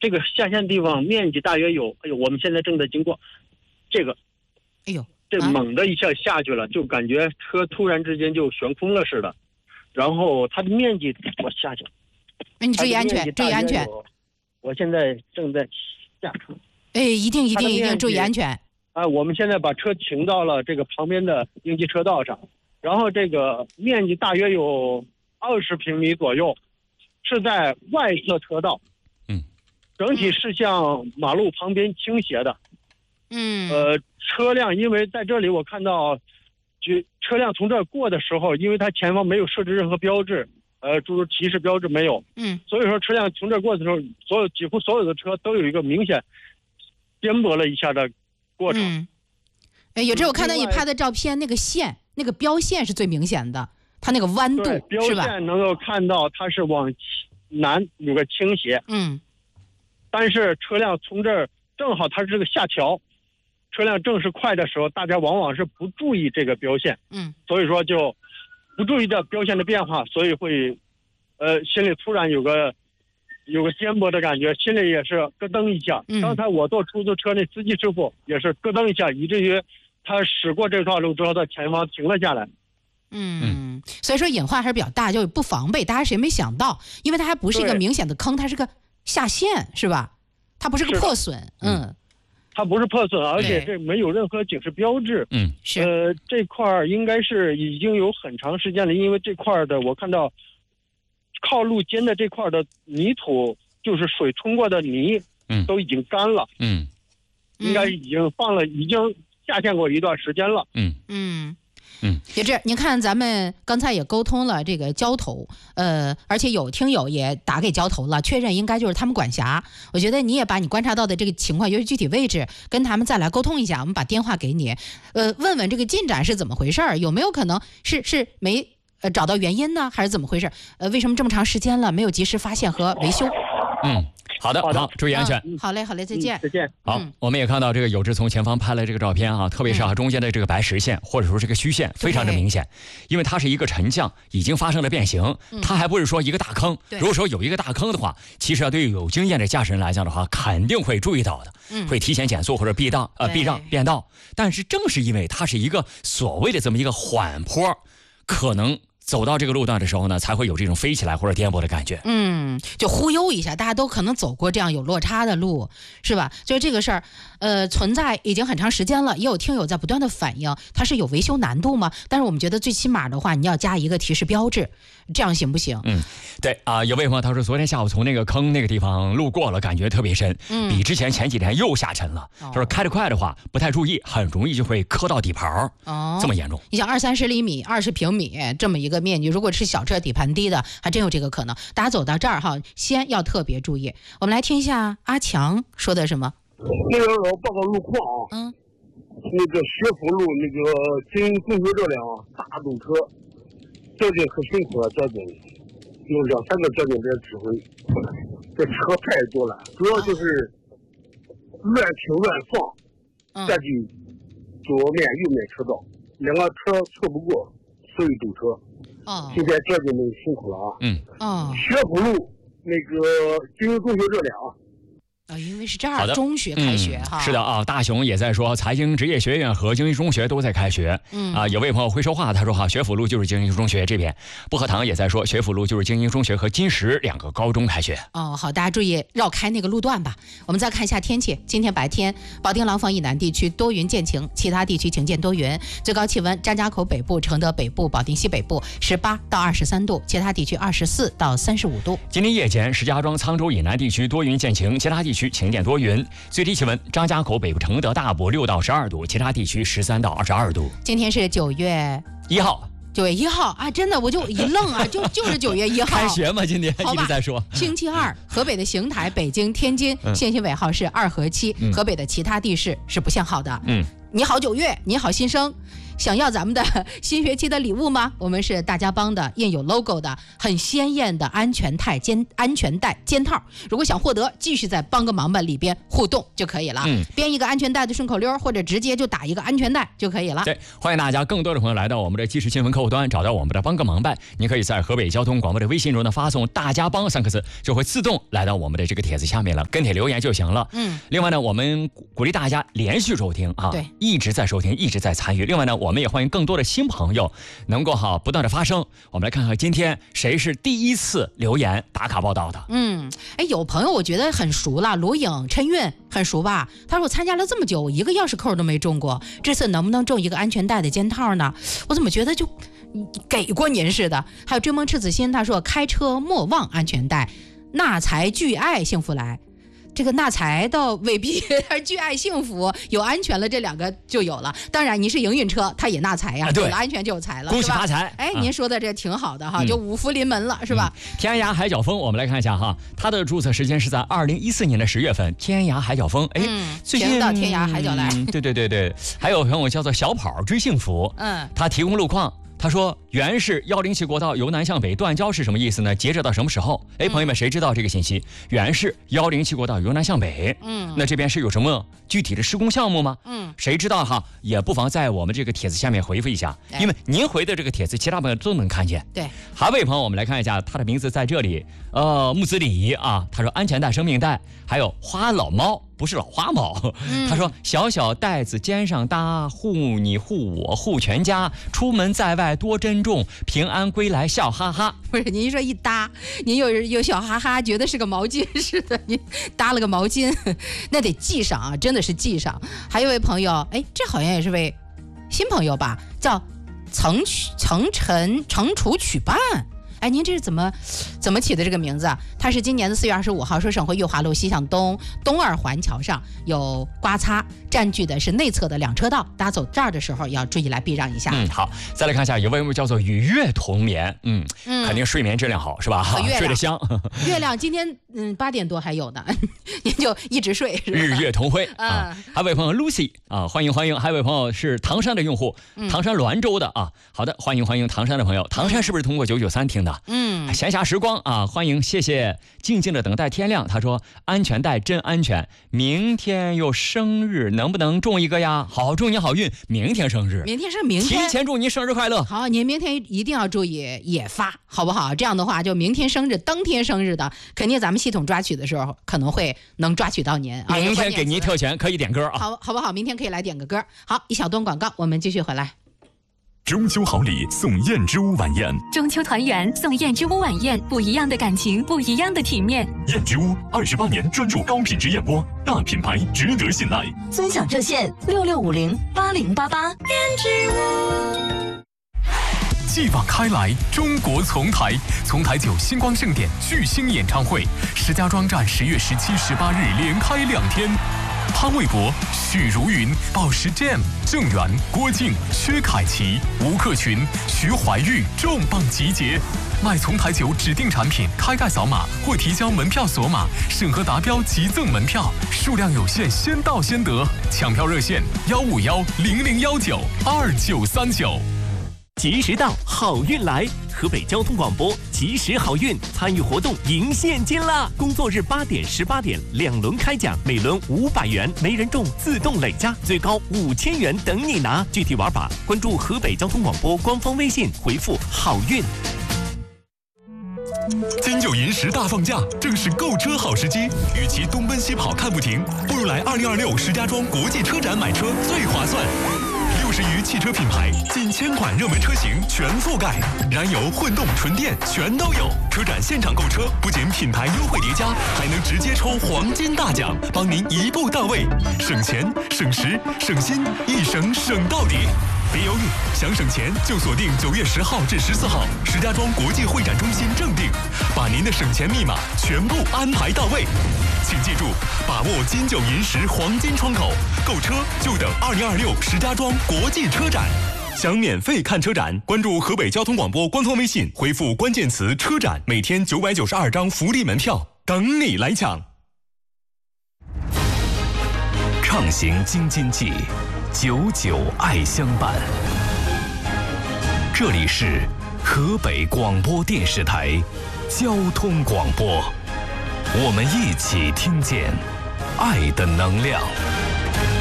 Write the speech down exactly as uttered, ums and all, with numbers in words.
这个下线地方面积大约有，哎呦，我们现在正在经过，这个， 哎呦， 这猛的一下下去了，啊、就感觉车突然之间就悬空了似的，然后它的面积我下去了， 那你注意安全，注意安全。 我现在正在下车。 哎，一定一定一定注意安全。 啊，我们现在把车停到了这个旁边的应急车道上，然后这个面积大约有二十平米左右，是在外侧车道， 嗯， 整体是向马路旁边倾斜的， 嗯， 呃，车辆因为在这里我看到，就车辆从这儿过的时候，因为它前方没有设置任何标志，呃，诸如提示标志没有， 嗯， 所以说车辆从这儿过的时候，所有几乎所有的车都有一个明显颠簸了一下的过程。 嗯，哎，有这我看到你拍的照片，那个线，那个标线是最明显的，它那个弯度标是吧？ 线能够看到它是往南有个倾斜， 嗯， 但是车辆从这儿正好它是个下桥，车辆正是快的时候，大家往往是不注意这个标线， 嗯， 所以说就不注意这标线的变化，所以会，呃，心里突然有个。有个颠簸的感觉，心里也是咯噔一下。 嗯、 刚才我坐出租车那司机师傅也是咯噔一下，以至于他驶过这段路之后，在前方停了下来。 嗯，所以说隐患还是比较大，就不防备。大家谁没想到，因为它还不是一个明显的坑，它是个下陷，是吧？它不是个破损，嗯， 它不是破损，而且这没有任何警示标志。 嗯， 是。 呃，这块应该是已经有很长时间了，因为这块的我看到。靠路肩的这块的泥土，就是水冲过的泥， 嗯， 都已经干了， 嗯， 应该已经放了，已经下线过一段时间了， 嗯嗯嗯。 也这，您看咱们刚才也沟通了这个交头，呃，而且有听友也打给交头了，确认应该就是他们管辖。我觉得你也把你观察到的这个情况，尤其具体位置，跟他们再来沟通一下。我们把电话给你，呃，问问这个进展是怎么回事儿，有没有可能是是没。呃，找到原因呢，还是怎么回事？呃，为什么这么长时间了没有及时发现和维修？ 嗯，好的， 好的， 好，注意安全。 嗯、好嘞，好嘞，再见， 嗯、再见。 好、嗯，我们也看到这个有志从前方拍了这个照片啊，特别是啊中间的这个白实线、嗯、或者说这个虚线非常的明显，因为它是一个沉降，已经发生了变形， 嗯、 它还不是说一个大坑。如果说有一个大坑的话，其实啊对于有经验的驾驶人来讲的话，肯定会注意到的， 嗯、 会提前减速或者避道呃避让变道。但是正是因为它是一个所谓的这么一个缓坡，可能。走到这个路段的时候呢，才会有这种飞起来或者颠簸的感觉。 嗯，就忽悠一下，大家都可能走过这样有落差的路，是吧？就是这个事儿，呃，存在已经很长时间了，也有听友在不断的反映，它是有维修难度吗？但是我们觉得最起码的话，你要加一个提示标志，这样行不行？ 嗯，对啊、呃，有位朋友他说，昨天下午从那个坑那个地方路过了，感觉特别深， 嗯， 比之前前几天又下沉了。 哦、 他说开得快的话，不太注意，很容易就会磕到底盘， 哦， 这么严重。 你想二三十厘米、二十平米这么一个面积，如果是小车底盘低的，还真有这个可能。大家走到这儿哈，先要特别注意。我们来听一下阿强说的什么。 那个我报告路况啊， 嗯， 那个学府路那个经中学这辆大堵车，交警可辛苦了，交警有两三个交警在指挥，这车太多了，主要就是乱停乱放，占据左面右面车道，两个车错不过，所以堵车。 哦， 现在交警们辛苦了啊。 嗯， 哦， 学府路那个经中学这辆啊。 啊，因为是这儿中学开学哈、 嗯，是的啊，大雄也在说，财经职业学院和经济中学都在开学。 嗯啊，有位朋友会说话，他说哈，学府路就是经济中学这边。薄荷糖也在说，学府路就是经济中学和金石两个高中开学。 哦，好，大家注意绕开那个路段吧。我们再看一下天气，今天白天，保定廊坊以南地区多云见晴，其他地区晴间多云，最高气温张家口北部、承德北部、保定西北部十八到二十三度，其他地区二十四到三十五度。 今天夜间，石家庄、沧州以南地区多云见晴，其他地区晴间多云。最低气温，张家口北部、承德大部六到十二度，其他地区十三到二十二度。 今天是九月一号， 九月一号啊，真的我就一愣啊，就就是九月一号开学嘛，今天一直在说。 星期二，河北的邢台、北京、天津、嗯、限行尾号是二和七、嗯，河北的其他地市是不限号的。 嗯。 你好九月，你好新生。想要咱们的新学期的礼物吗？我们是大家帮的，印有 logo 的，很鲜艳的安全带肩安全带肩套。如果想获得，继续在帮个忙吧里边互动就可以了。嗯，编一个安全带的顺口溜，或者直接就打一个安全带就可以了。 对，欢迎大家更多的朋友来到我们的即时新闻客户端，找到我们的帮个忙办。你可以在河北交通广播的微信中呢发送"大家帮"三个字，就会自动来到我们的这个帖子下面了，跟帖留言就行了。嗯，另外呢，我们鼓励大家连续收听啊， 对， 一直在收听，一直在参与。另外呢，我们也欢迎更多的新朋友能够哈不断的发声。我们来看看今天谁是第一次留言打卡报道的。 嗯，哎，有朋友我觉得很熟了，卢颖、陈韵很熟吧？他说我参加了这么久，我一个钥匙扣都没中过，这次能不能中一个安全带的肩套呢？我怎么觉得就给过您似的？还有追梦赤子心，他说开车莫忘安全带，纳财聚爱幸福来。这个纳财倒未必，聚爱幸福有安全了，这两个就有了。当然，你是营运车，它也纳财呀、啊，有了安全就有财了， 恭喜发财！ 哎，您说的这挺好的哈，嗯、就五福临门了，是吧？ 嗯、天涯海角风，我们来看一下哈，它的注册时间是在二零一四年的十月份。天涯海角风，哎， 嗯、 最近到天涯海角来、嗯。 对对对对，还有朋友叫做小跑追幸福，嗯，他提供路况。他说原是幺零七国道由南向北断交是什么意思呢？截止到什么时候？哎，朋友们，谁知道这个信息？原是幺零七国道由南向北，嗯，那这边是有什么具体的施工项目吗？嗯，谁知道哈？也不妨在我们这个帖子下面回复一下，因为您回的这个帖子，其他朋友都能看见。 对， 还有位朋友，我们来看一下他的名字在这里，呃，木子李啊，他说安全带、生命带，还有花老猫。不是老花猫、嗯、他说小小袋子肩上搭，护你护我护全家，出门在外多珍重，平安归来笑哈哈。 不是您说一搭，您有有小哈哈，觉得是个毛巾似的，您搭了个毛巾，那得系上啊，真的是系上。还有一位朋友，哎，这好像也是位新朋友吧，叫层层陈程楚曲办。哎，您这是怎么怎么起的这个名字啊？它是今年的四月二十五号，说省会裕华路西向东东二环桥上有刮擦，占据的是内侧的两车道，大家走这儿的时候要注意来避让一下。 嗯，好，再来看一下，有位叫做与月同眠，嗯，嗯肯定睡眠质量好是吧？睡得香。 月亮今天嗯八点多还有呢，您就一直睡是吧？ 日月同辉啊！还有位朋友 Lucy 啊，欢迎欢迎！还有位朋友是唐山的用户，唐山滦州的啊，好的，欢迎欢迎唐山的朋友。唐山是不是通过九九三听的？嗯，闲暇时光啊，欢迎，谢谢，静静的等待天亮。他说安全带真安全，明天又生日，能不能中一个呀？好，祝你好运，明天生日， 明天是明天， 提前祝您生日快乐。 好，您明天一定要注意也发，好不好？这样的话，就明天生日当天生日的，肯定咱们系统抓取的时候可能会能抓取到您。 明天给您特权，可以点歌啊， 好，好不好？明天可以来点个歌。好，一小段广告，我们继续回来。 中秋好礼送燕之屋晚宴， 中秋团圆送燕之屋晚宴，不一样的感情，不一样的体面。 燕之屋二十八年专注高品质燕窝，大品牌值得信赖。 尊享热线六六五零八零八八。燕之屋。 继往开来，中国丛台，丛台酒星光盛典巨星演唱会，石家庄站十月十七、十八日连开两天。潘玮柏、许茹芸、宝石 Jam、郑源、郭靖、薛凯琪、吴克群、徐怀钰重磅集结。买丛台酒指定产品，开盖扫码或提交门票锁码，审核达标即赠门票，数量有限，先到先得。抢票热线：幺五幺零零幺九二九三九。 及时到，好运来！河北交通广播及时好运参与活动赢现金啦！工作日八点、十八点两轮开奖，每轮五百元，没人中自动累加，最高五千元等你拿。具体玩法关注河北交通广播官方微信，回复好运。 金九银十大放假，正是购车好时机。与其东奔西跑看不停，不如来二零二六石家庄国际车展买车最划算。六十余汽车品牌，近千款热门车型全覆盖，燃油、混动、纯电全都有。车展现场购车，不仅品牌优惠叠加，还能直接抽黄金大奖，帮您一步到位，省钱、省时、省心，一省省到底。别犹豫，想省钱就锁定九月十号至十四号石家庄国际会展中心正定，把您的省钱密码全部安排到位。请记住，把握金九银十黄金窗口，购车就等二零二六石家庄国际车展。想免费看车展，关注河北交通广播官方微信，回复关键词车展，每天九百九十二张福利门票等你来抢。 畅行京津冀， 久久爱相伴。这里是河北广播电视台交通广播，我们一起听见爱的能量。